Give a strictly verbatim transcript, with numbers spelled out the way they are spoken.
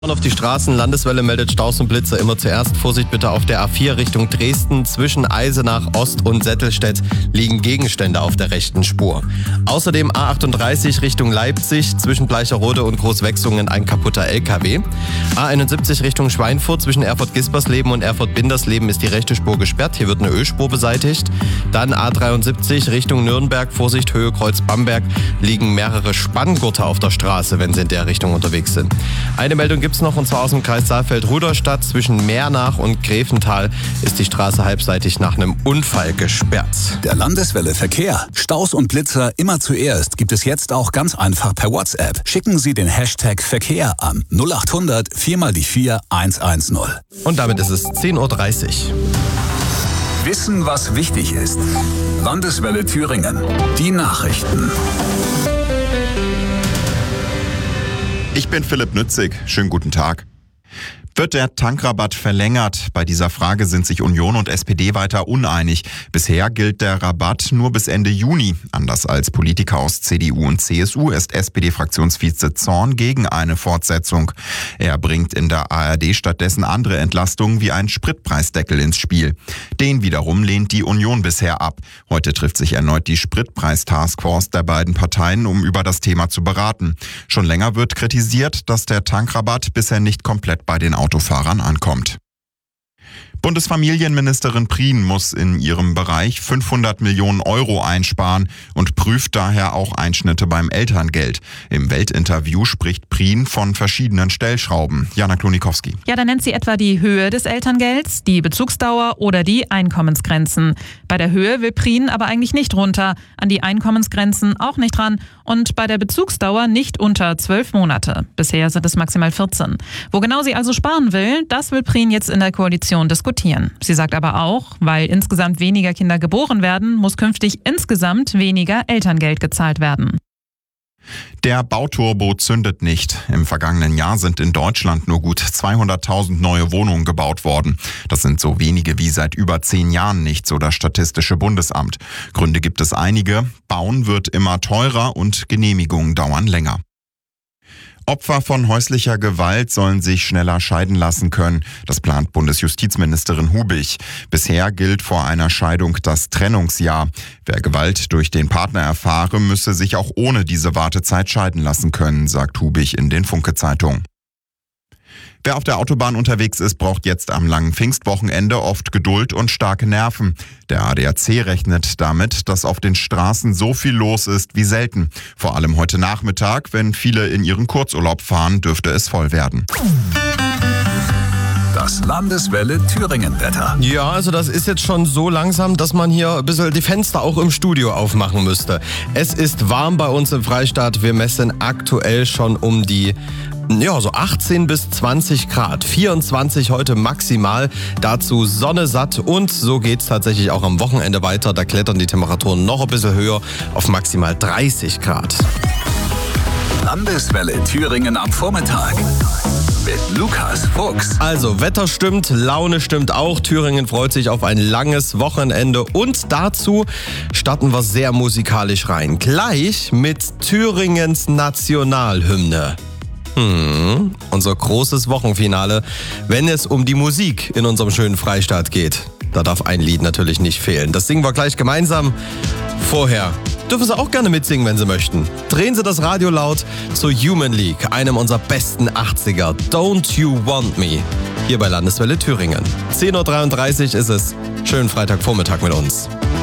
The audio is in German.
Auf die Straßen, Landeswelle meldet Staus und Blitzer immer zuerst. Vorsicht bitte auf der A vier Richtung Dresden. Zwischen Eisenach Ost und Settelstedt liegen Gegenstände auf der rechten Spur. Außerdem A achtunddreißig Richtung Leipzig, zwischen Bleicherode und Großwechslungen ein kaputter L K W. A einundsiebzig Richtung Schweinfurt, zwischen Erfurt-Gispersleben und Erfurt-Bindersleben ist die rechte Spur gesperrt. Hier wird eine Ölspur beseitigt. Dann A dreiundsiebzig Richtung Nürnberg, Vorsicht Höhe Kreuz Bamberg, liegen mehrere Spanngurte auf der Straße, wenn Sie in der Richtung unterwegs sind. Eine Meldung gibt es noch, und zwar aus dem Kreis Saalfeld-Rudolstadt. Zwischen Meernach und Grevental ist die Straße halbseitig nach einem Unfall gesperrt. Der Landeswelle Verkehr. Staus und Blitzer immer zuerst gibt es jetzt auch ganz einfach per WhatsApp. Schicken Sie den Hashtag Verkehr an null acht hundert vier mal die vier eins eins null. Und damit ist es zehn Uhr dreißig. Wissen, was wichtig ist. Landeswelle Thüringen. Die Nachrichten. Ich bin Philipp Nützig. Schönen guten Tag. Wird der Tankrabatt verlängert? Bei dieser Frage sind sich Union und S P D weiter uneinig. Bisher gilt der Rabatt nur bis Ende Juni. Anders als Politiker aus C D U und C S U ist S P D-Fraktionsvize Zorn gegen eine Fortsetzung. Er bringt in der A R D stattdessen andere Entlastungen wie einen Spritpreisdeckel ins Spiel. Den wiederum lehnt die Union bisher ab. Heute trifft sich erneut die Spritpreis-Taskforce der beiden Parteien, um über das Thema zu beraten. Schon länger wird kritisiert, dass der Tankrabatt bisher nicht komplett bei den Autofahrern ankommt. Bundesfamilienministerin Prien muss in ihrem Bereich fünfhundert Millionen Euro einsparen und prüft daher auch Einschnitte beim Elterngeld. Im Weltinterview spricht Prien von verschiedenen Stellschrauben. Jana Klonikowski. Ja, da nennt sie etwa die Höhe des Elterngelds, die Bezugsdauer oder die Einkommensgrenzen. Bei der Höhe will Prien aber eigentlich nicht runter, an die Einkommensgrenzen auch nicht ran und bei der Bezugsdauer nicht unter zwölf Monate. Bisher sind es maximal vierzehn. Wo genau sie also sparen will, das will Prien jetzt in der Koalition diskutieren. Sie sagt aber auch, weil insgesamt weniger Kinder geboren werden, muss künftig insgesamt weniger Elterngeld gezahlt werden. Der Bauturbo zündet nicht. Im vergangenen Jahr sind in Deutschland nur gut zweihunderttausend neue Wohnungen gebaut worden. Das sind so wenige wie seit über zehn Jahren nicht, so das Statistische Bundesamt. Gründe gibt es einige. Bauen wird immer teurer und Genehmigungen dauern länger. Opfer von häuslicher Gewalt sollen sich schneller scheiden lassen können. Das plant Bundesjustizministerin Hubich. Bisher gilt vor einer Scheidung das Trennungsjahr. Wer Gewalt durch den Partner erfahre, müsse sich auch ohne diese Wartezeit scheiden lassen können, sagt Hubich in den Funke-Zeitungen. Wer auf der Autobahn unterwegs ist, braucht jetzt am langen Pfingstwochenende oft Geduld und starke Nerven. Der A D A C rechnet damit, dass auf den Straßen so viel los ist wie selten. Vor allem heute Nachmittag, wenn viele in ihren Kurzurlaub fahren, dürfte es voll werden. Das Landeswelle Thüringen-Wetter. Ja, also das ist jetzt schon so langsam, dass man hier ein bisschen die Fenster auch im Studio aufmachen müsste. Es ist warm bei uns im Freistaat. Wir messen aktuell schon um die ja, so achtzehn bis zwanzig Grad. vierundzwanzig heute maximal. Dazu Sonne satt und so geht's tatsächlich auch am Wochenende weiter. Da klettern die Temperaturen noch ein bisschen höher auf maximal dreißig Grad. Landeswelle Thüringen am Vormittag. Mit Lukas Fuchs. Also, Wetter stimmt, Laune stimmt auch. Thüringen freut sich auf ein langes Wochenende und dazu starten wir sehr musikalisch rein. Gleich mit Thüringens Nationalhymne. Hm, unser großes Wochenfinale, wenn es um die Musik in unserem schönen Freistaat geht. Da darf ein Lied natürlich nicht fehlen. Das singen wir gleich gemeinsam. Vorher dürfen Sie auch gerne mitsingen, wenn Sie möchten. Drehen Sie das Radio laut zu Human League, einem unserer besten achtziger. Don't You Want Me? Hier bei Landeswelle Thüringen. zehn Uhr dreiunddreißig ist es. Schönen Freitagvormittag mit uns.